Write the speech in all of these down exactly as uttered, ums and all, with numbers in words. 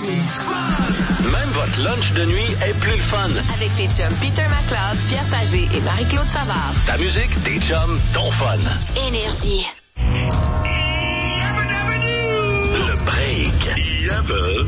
Même votre lunch de nuit est plus le fun. Avec tes chums Peter McLeod, Pierre Pagé et Marie-Claude Savard. Ta musique, tes chums, ton fun. Énergie. Le break. Yabba,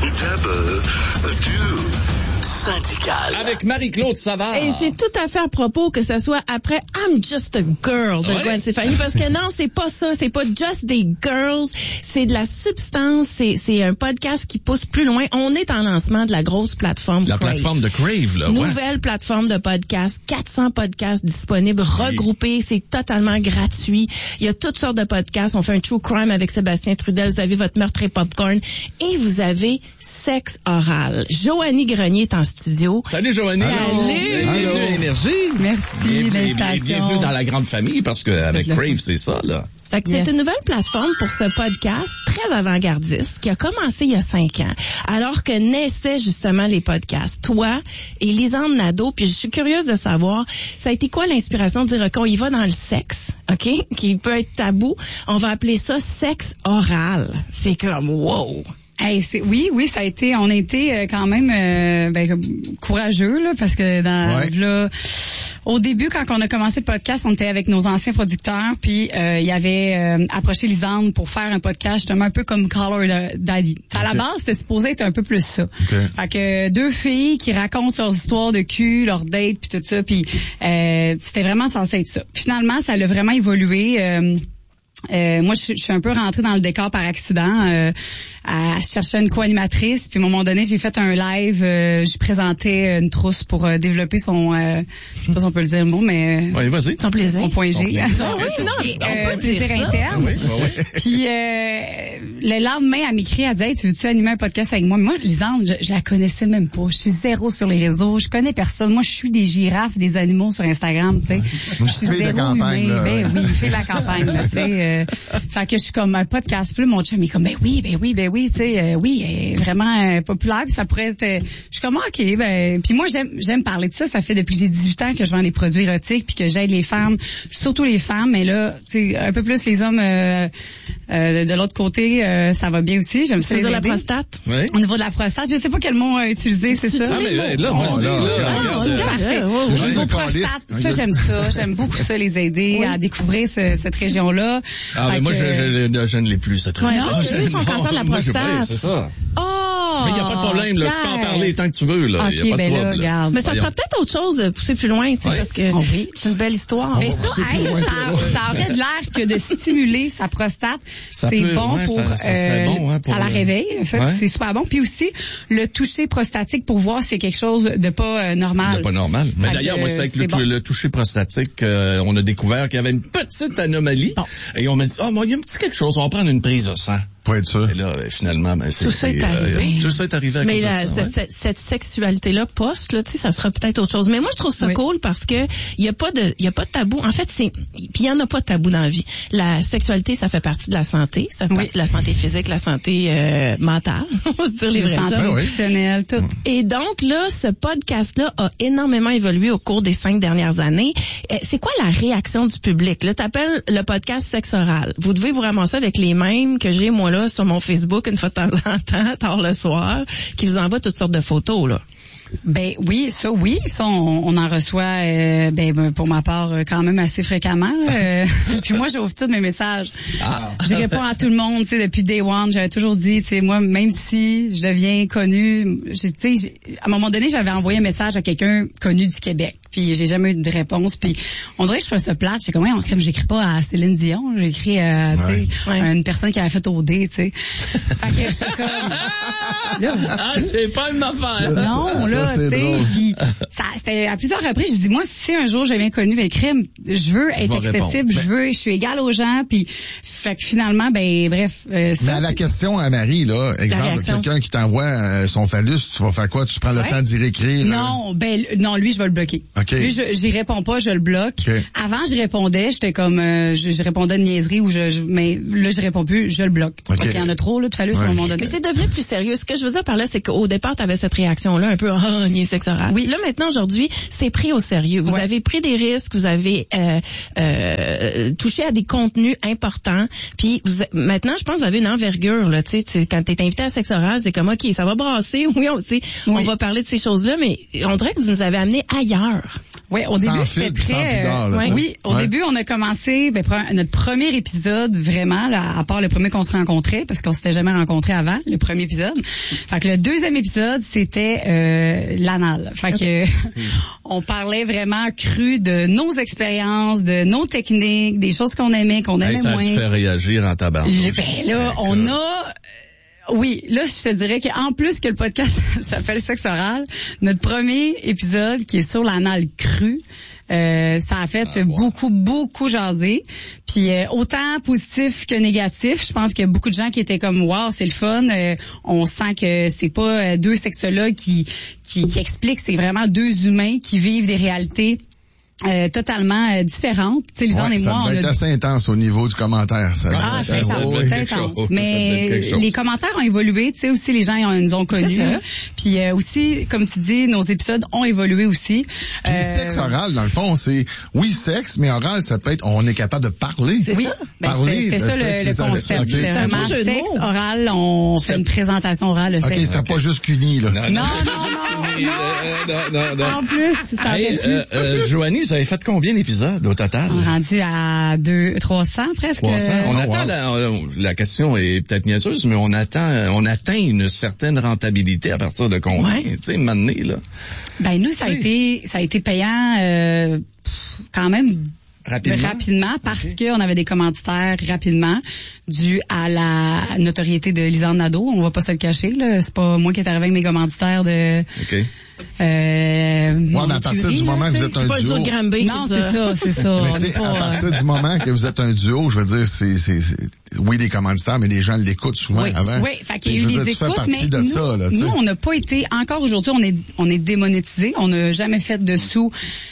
dabba, do. Syndical. Avec Marie-Claude Savard. Et c'est tout à fait à propos que ce soit après I'm Just a Girl de ouais. Gwen Stefani, parce que non, c'est pas ça, c'est pas just des girls, c'est de la substance, c'est, c'est un podcast qui pousse plus loin. On est en lancement de la grosse plateforme La Crave. plateforme de Crave, là. Nouvelle ouais. plateforme de podcast, quatre cents podcasts disponibles, regroupés, c'est totalement gratuit. Il y a toutes sortes de podcasts. On fait un True Crime avec Sébastien Trudel, vous avez votre meurtre et popcorn, et vous avez Sexe oral. Joanie Grenier est en studio. Salut, Joanie. Salut. Bienvenue à Énergie. Merci Bienvenue, l'invitation. bienvenue dans la grande famille, parce que avec Crave, c'est ça, là. Fait que Yes. c'est une nouvelle plateforme pour ce podcast très avant-gardiste qui a commencé il y a cinq ans, alors que naissaient justement les podcasts. Toi et Lisande Nadeau, puis je suis curieuse de savoir, ça a été quoi l'inspiration de dire, OK, on y va dans le sexe, OK, qui peut être tabou. On va appeler ça sexe oral. C'est comme, wow! Hey, c'est, oui, oui, ça a été, on a été euh, quand même euh, ben, courageux là, parce que dans Ouais. là, au début, quand on a commencé le podcast, on était avec nos anciens producteurs, puis euh, il y avait euh, approché Lisande pour faire un podcast justement un peu comme Call Her Daddy. À la Okay. base, c'était supposé être un peu plus ça. Okay. Fait que deux filles qui racontent leurs histoires de cul, leurs dates, puis tout ça, puis euh, c'était vraiment censé être ça. Puis finalement, ça a vraiment évolué. Euh, Euh, moi, je, je suis un peu rentrée dans le décor par accident. Euh, à chercher une co-animatrice. Puis à un moment donné, j'ai fait un live. Euh, je présentais une trousse pour euh, développer son... Euh, je sais pas si on peut le dire le mot, mais... Oui, vas-y. Son plaisir. Son point Son G. plaisir. Son- Ah oui, tout non, ce qui est, on euh, peut dire plaisir ça. interne. Oui, oui, oui. Puis euh, le lendemain, elle m'écrit, elle dit, hey, tu veux-tu animer un podcast avec moi? Moi, Lisande, je, je la connaissais même pas. Je suis zéro sur les réseaux. Je connais personne. Moi, je suis des girafes, des animaux sur Instagram, tu sais. Je suis Fille de zéro campagne, humain. là, Ben ouais. oui, fais la campagne, là, tu sais. Euh, fait que je suis comme un podcast. Puis là, mon chum est comme, ben oui, ben oui, ben oui, tu sais, euh, oui, elle est vraiment euh, populaire. Puis ça pourrait être... euh, je suis comme, ok, ben... Puis moi, j'aime j'aime parler de ça. Ça fait depuis que j'ai dix-huit ans que je vends des produits érotiques puis que j'aide les femmes, surtout les femmes. Mais là, tu sais, un peu plus les hommes euh, euh, de l'autre côté, euh, ça va bien aussi. J'aime ça Tu veux les dire la aider. prostate? Oui. Au niveau de la prostate, je sais pas quel mot euh, utiliser, c'est ça. Ah, mais là, là, Oh, vas-y, là, là, là, regarde, là, euh, là. Parfait. Ouais, ouais, Au ouais. niveau Ouais. prostate, ça, Ok. j'aime ça. J'aime beaucoup ça, les aider à découvrir ce- cette région-là. Ah, mais Fait moi, que- je, je, je ne l'ai plus, cette Ouais, raison. non, j'ai eu son cancer de la Moi, j'ai- prostate. ouais, c'est ça. Oh! Mais il n'y a pas de problème, là. Tu peux en Pierre. parler tant que tu veux, là. Il OK, n'y a pas ben de là, trouble. regarde. Mais ça Voyons. sera peut-être autre chose de pousser plus loin, tu sais, Ouais. parce que Oui. c'est une belle histoire. Mais ça, hey, ça, ça aurait de l'air que de stimuler sa prostate, Ça c'est peut- bon ouais, pour, ça- ça serait bon, hein, pour ça la le- réveille. Fait que Ouais. c'est super bon. Puis aussi, le toucher prostatique pour voir si c'est quelque chose de pas euh, normal. C'est pas normal. Mais Fait d'ailleurs, que, moi, c'est avec le, c'est bon. le toucher prostatique, euh, on a découvert qu'il y avait une petite anomalie. Bon. Et on m'a dit, ah, moi, il y a un petit quelque chose, on va prendre une prise de sang. Pour être sûr. Et là, euh, finalement, ben, c'est... Tout ça est c'est, euh, arrivé. tout ça est arrivé à Mais cause la- de ça, ouais. cette, cette sexualité-là post, là, tu sais, ça sera peut-être autre chose. Mais moi, je trouve ça Oui. cool parce que il y a pas de, il y a pas de tabou. En fait, c'est, puis il y en a pas de tabou dans la vie. La sexualité, ça fait partie de la santé, ça fait Oui. partie de la santé physique, la santé euh, mentale. On va se dire les vraies santé choses. Ben oui. nutritionnelle, tout. Et donc là, ce podcast-là a énormément évolué au cours des cinq dernières années. Euh, C'est quoi la réaction du public? Là, t'appelles le podcast Sexe oral. Vous devez vous ramasser avec les mêmes que j'ai moi là sur mon Facebook une fois de temps en temps, tard le soir, qui vous envoient toutes sortes de photos là. Ben oui, ça oui, ça on, on en reçoit euh, ben pour ma part euh, quand même assez fréquemment. Euh, puis moi j'ouvre tous mes messages. Ah. Je réponds à tout le monde, tu sais depuis day one, j'avais toujours dit, tu sais moi même si je deviens connue, tu sais j'ai- à un moment donné j'avais envoyé un message à quelqu'un connu du Québec, puis j'ai jamais eu de réponse, puis on dirait que je fais ça plate, j'étais comme ouais, en crème, j'écris pas à Céline Dion, j'écris euh, tu sais Ouais. Ouais. à une personne qui avait fait O D, tu sais. Fait que j'étais comme là, Ah, c'est pas une affaire. non, Ça, là, c'est tu sais, drôle. puis ça, c'était à plusieurs reprises, je dis moi si un jour je deviens connu avec crime, je veux être vais accessible, répondre. je veux, je suis égale aux gens, puis fait que finalement, ben bref, euh, Mais ça. à la question à Marie, là, exemple, réaction. quelqu'un qui t'envoie euh, son phallus, tu vas faire quoi? Tu prends le Ouais. temps d'y réécrire? euh? Non, ben non, lui je vais le bloquer. OK. Lui je j'y réponds pas, je le bloque. OK. Avant je répondais, j'étais comme euh, je, je répondais de niaiserie ou je, je mais là je réponds plus, je le bloque. OK. Parce qu'il y en a trop là de phallus à un Ouais. moment donné. Mais c'est devenu plus sérieux. Ce que je veux dire par là, c'est qu'au départ, tu avais cette réaction-là, un peu, ah, gagné sexe oral. Oui. Là, maintenant, aujourd'hui, c'est pris au sérieux. Vous Ouais. avez pris des risques, vous avez euh, euh, touché à des contenus importants, puis vous, maintenant, je pense que vous avez une envergure, là, tu sais, quand t'es invité à sexe oral, c'est comme, OK, ça va brasser, oui, on, tu sais, Oui. on va parler de ces choses-là, mais on dirait que vous nous avez amenés ailleurs. Oui, au Sans début, fil, c'était puis sans très... pudeur, là, ouais. tu sais. Oui, au Ouais. début, on a commencé, ben, pre- notre premier épisode, vraiment, là, à part le premier qu'on se rencontrait, parce qu'on s'était jamais rencontrés avant, le premier épisode. Fait que le deuxième épisode, c'était euh, l'anal. Fait que on parlait vraiment cru de nos expériences, de nos techniques, des choses qu'on aimait, qu'on aimait Hey, ça a moins. dû faire réagir en tabac. Le- Ben là, on a... Oui, là, je te dirais qu'en plus que le podcast s'appelle Sexe oral, notre premier épisode qui est sur l'anal cru, euh, ça a fait Ah, ouais. beaucoup, beaucoup jaser. Puis euh, autant positif que négatif, je pense qu'il y a beaucoup de gens qui étaient comme « Wow, c'est le fun! Euh, » On sent que c'est pas euh, deux sexologues qui, qui, qui expliquent, c'est vraiment deux humains qui vivent des réalités Euh, totalement euh, différentes. Tu sais, Lisanne Ouais, et ça moi, on devait a être assez intense au niveau du commentaire. Ça, ah, c'est ça, intense, ouais, c'est quelque intense. chose, ça Mais doit être quelque chose. les commentaires ont évolué, tu sais, aussi les gens ils ont- nous ont connus. C'est ça. Puis euh, aussi, comme tu dis, nos épisodes ont évolué aussi. Puis Euh, sexe oral, dans le fond, c'est, oui, sexe, mais oral, ça peut être, on est capable de parler. C'est oui, ça. ben, Parler c'était c'était de ça sexe, le, le c'est ça, concept. ok. C'est C'est un vraiment beau jeu de sexe mots. oral, on fait une présentation orale de OK, sexe. c'était pas juste qu'uni, là. Non, non, non, non. Euh, non, non, non. En plus, ça Hey, aurait pu. euh, euh, Joanie, vous avez fait combien d'épisodes au total? On est rendu à deux, trois cents presque. trois cents. On Oh, attend wow. la, euh, la question est peut-être niaiseuse, mais on attend, on atteint une certaine rentabilité à partir de combien? Ouais. Tu sais, maintenant, là. Ben nous, ça a Tu sais. été, ça a été payant euh, pff, quand même Rapidement. rapidement parce qu'on avait des commanditaires rapidement dû à la notoriété de Lisanne Nadeau. On va pas se le cacher, là. C'est pas moi qui est arrivé avec mes commanditaires de OK. euh, Ouais, mon mais à partir écurie, du là, moment que tu vous sais. êtes un C'est pas duo. sur Granby. Non, c'est ça, c'est ça. Mais On tu sais, est pas, à partir du moment que vous êtes un duo, je veux dire, c'est, c'est, c'est oui, des commanditaires, mais les gens l'écoutent souvent Oui, avant. oui, fait qu'il y a Je eu veux dire, les tu fais écoutes, partie mais de nous, ça, là, tu sais. nous, on n'a pas été, encore aujourd'hui, on est, on est démonétisé. On n'a jamais fait de sous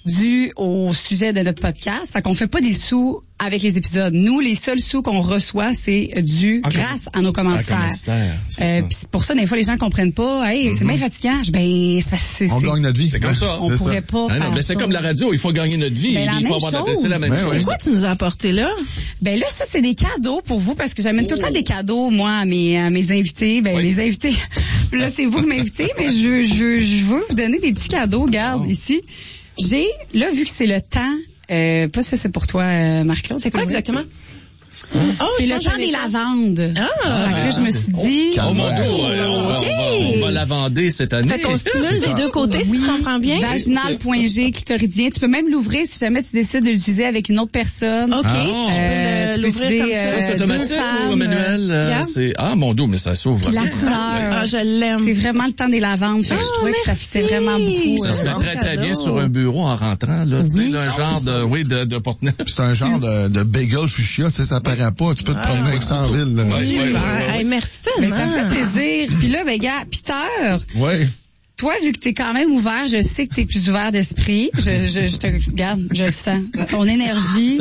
dû au sujet de notre podcast. Fait qu'on fait pas des sous avec les épisodes. Nous, les seuls sous qu'on reçoit, c'est dû Ok. grâce à nos Ah, commanditaires. commanditaire, c'est Euh, ça. pis c'est pour ça, des fois, les gens comprennent pas. Hey, c'est bien fatigant. Je- Ben, c'est, c'est, On c'est- gagne notre vie. C'est comme ça. on C'est pourrait ça. pas Ah non, faire mais c'est ça. comme la radio, il faut gagner notre vie, Ben, la il faut même avoir de- chose. c'est la même Ben chose. oui. C'est quoi tu nous as apporté là? Ben là, ça, c'est des cadeaux pour vous parce que j'amène tout le temps Oh. des cadeaux, moi, à mes, à mes invités. Ben, Oui. les invités. Là, c'est vous qui m'invitez, mais je, je, je veux vous donner des petits cadeaux. Regarde, Oh. ici. J'ai, là, vu que c'est le temps, euh, pas ça, c'est pour toi, euh, Marc-Claude. C'est quoi exactement? Oh, C'est je le pense temps que des j'en ai- lavandes. Ah! Fait que là, je me suis dit, Oh mon Ouais. Dieu, euh, on, va, on, va, on va la vender cette année. Fait qu'on stimule des deux côtés, si oui, je comprends bien. vaginal.g, clitoridien. Tu peux même l'ouvrir si jamais tu décides de l'utiliser avec une autre personne. OK. Ah. Je Euh, peux tu le- peux l'ouvrir utiliser, comme euh, Ça, c'est ça. automatique deux ou femmes, manuel? euh, regarde. c'est... Ah, mon Dieu, mais ça s'ouvre. Puis la bien. couleur. Ah, je l'aime. C'est vraiment le temps des lavandes. Fait que je Ah, trouvais que ça merci. fitait vraiment beaucoup. Ça euh, se fait bon très, très bien cadeau. sur un bureau en rentrant, là. Tu sais, Oui. là, un genre de, oui, de, de porte-neuf. C'est un genre de, de bagel fuchsia, tu sais, ça paraît pas. Tu peux te promener avec ça en ville, là. Ouais, ouais, Super. ouais, ouais. Hey, merci Mais tellement. ça me fait plaisir. Puis là, ben, gars, Peter, Ouais. toi, vu que t'es quand même ouvert, je sais que t'es plus ouvert d'esprit. Je, je, je te regarde, je le sens. Ton énergie,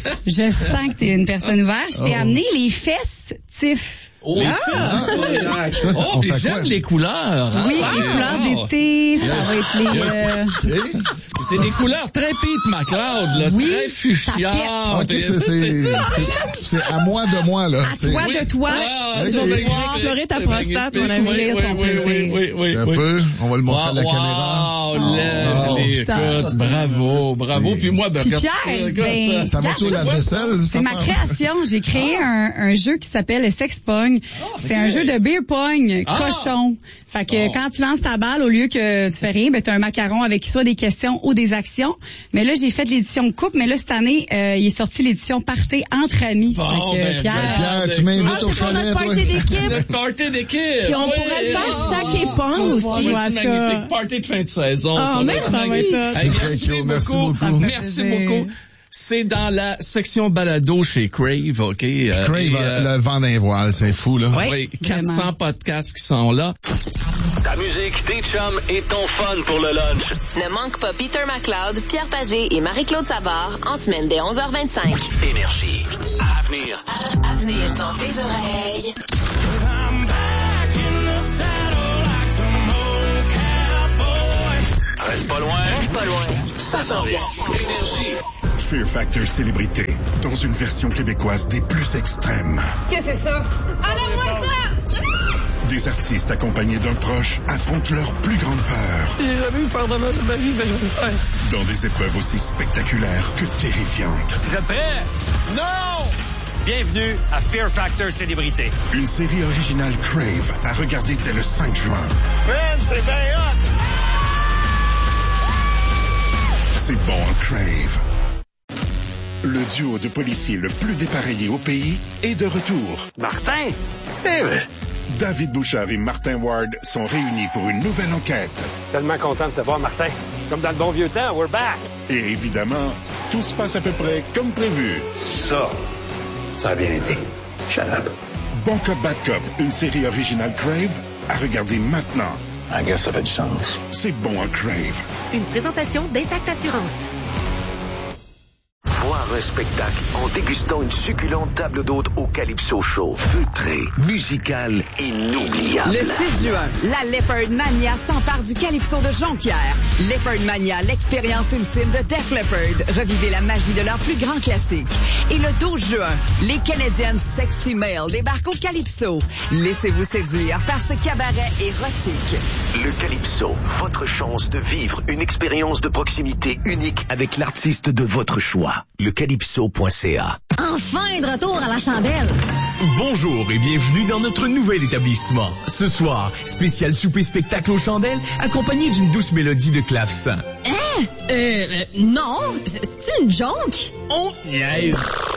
je sens que t'es une personne ouverte. Je t'ai Oh. amené les fesses Tiff. Oh, Ça, ça, oh on puis fait j'aime quoi? les couleurs. hein? Oui, Ah, les couleurs oh. d'été, ça va être les... euh, Eh? C'est des couleurs très Pete McLeod, là, Oui, très fuchsia. Ok, Puis- c'est, c'est, c'est, c'est à moi de moi, là. À tu sais. toi de toi, Ah, tu c'est vas magnifique, pouvoir c'est explorer ta magnifique. prostate, mon Oui, ami. oui, Lire oui, ton oui, plaisir. oui, oui, oui, Un oui. peu. On va le montrer à la Wow, caméra. wow, là, Oh, les- putain. écoute, bravo, bravo. C'est- Puis moi, ben, Puis regarde, Pierre, regarde, ben, Ça va-tu au regarde, lave-vaisselle? c'est ma création. J'ai créé un, un jeu qui s'appelle le Sex Pong. C'est un jeu de beer pong Ah. cochon. Fait que Oh. quand tu lances ta balle, au lieu que tu fais rien, ben t'as un macaron avec soit des questions ou des actions. Mais là, j'ai fait l'édition coupe, mais là, cette année, euh, il est sorti l'édition party entre amis. Bon, fait que, ben, Pierre, ben, Pierre, tu m'invites Ah, au c'est pour chalet, notre toi. party d'équipe. Le party d'équipe. Puis on Oui. pourrait le faire sac et pong Ça aussi. va être ouais, ça. magnifique party de fin de saison. Ah, ça va merci, être ça va magnifique. être Hey, ça. merci, Merci, merci beaucoup. beaucoup. Ça me fait Merci plaisir. beaucoup. C'est dans la section balado chez Crave, OK? euh, Crave, et, euh, le vent d'un voile, c'est fou, là. Ouais. oui, quatre cents vraiment. podcasts qui sont là. Ta musique, tes chums et ton fun pour le lunch. Ne manque pas Peter McLeod, Pierre Pagé et Marie-Claude Savard en semaine dès onze heures vingt-cinq. Énergie. À venir. À venir dans tes oreilles. I'm back in the saddle like some old cowboy. s'en vient. Énergie. Fear Factor Célébrité, dans une version québécoise des plus extrêmes. Qu'est-ce que c'est ça? Enlève-moi ça! Des artistes accompagnés d'un proche affrontent leur plus grande peur. J'ai jamais eu peur de ma vie, mais je vais le faire. Dans des épreuves aussi spectaculaires que terrifiantes. Vous êtes prêts? Non! Bienvenue à Fear Factor Célébrité. Une série originale Crave à regarder dès le cinq juin. Man, c'est bien hot! C'est bon, Crave. Le duo de policiers le plus dépareillé au pays est de retour. Martin? Eh oui. David Bouchard et Martin Ward sont réunis pour une nouvelle enquête. Tellement content de te voir, Martin. Comme dans le bon vieux temps, we're back. Et évidemment, tout se passe à peu près comme prévu. Ça, ça a bien été. Shut up. Bon Cop, Bad Cop, une série originale Crave à regarder maintenant. I guess ça fait du sens. C'est bon à Crave. Une présentation d'Intact Assurance. Voir un spectacle en dégustant une succulente table d'hôte au Calypso Show. Feutré, musical, inoubliable. Le six juin, la Leopard Mania s'empare du Calypso de Jonquière. Leopard Mania, l'expérience ultime de Def Leppard. Revivez la magie de leur plus grand classique. Et le douze juin, les Canadiennes Sexy Male débarquent au Calypso. Laissez-vous séduire par ce cabaret érotique. Le Calypso, votre chance de vivre une expérience de proximité unique avec l'artiste de votre choix. Le calypso point c a. Enfin, de retour à la chandelle. Bonjour et bienvenue dans notre nouvel établissement. Ce soir, spécial souper spectacle aux chandelles, accompagné d'une douce mélodie de clavecin. Hein? Euh, euh non, c'est une joke? On niaise!